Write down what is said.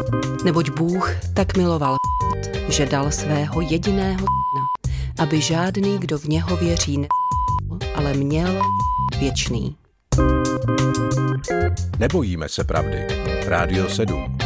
Neboť Bůh tak miloval, že dal svého jediného syna, aby žádný, kdo v něho věří, nezahyl, ale měl věčný. Nebojíme se pravdy. Rádio 7.